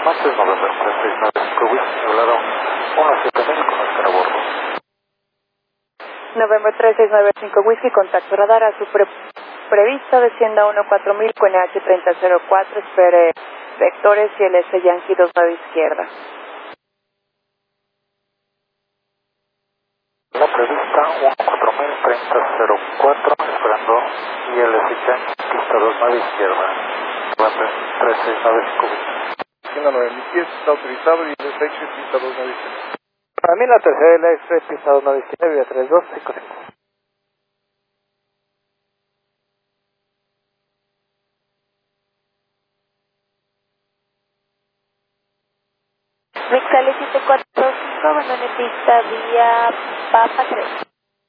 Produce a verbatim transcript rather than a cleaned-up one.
Montes, November tres seis nueve cinco Whisky, volaron uno siete mil con Oscar a bordo. November tres seis nueve cinco Whisky, contacto radar a su pre previsto, descienda uno cuatro mil con N H treinta cero cuatro, espere vectores y el S Yankee dos nueve izquierda. La prevista uno cuatro mil treinta cero cuatro, esperando y el S Yankee pista dos nueve izquierda. November tres seis nueve cinco Whisky. Siendo nueve mil pies, está autorizado y el S H pista dos nueve izquierda. Para mí la tercera L X pista dos nueve izquierda, vía tres dos cinco cinco. Mixale siete cuatro cinco, abandone pista vía Papa tres.